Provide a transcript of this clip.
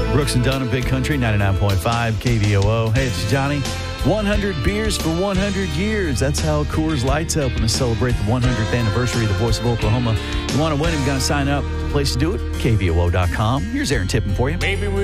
Brooks and Dunn, Big Country, 99.5 KVOO. Hey, it's Johnny. 100 beers for 100 years. That's how Coors Light's helping to celebrate the 100th anniversary of the Voice of Oklahoma. You want to win? You've got to sign up. The place to do it, KVOO.com. Here's Aaron Tippin for you. Maybe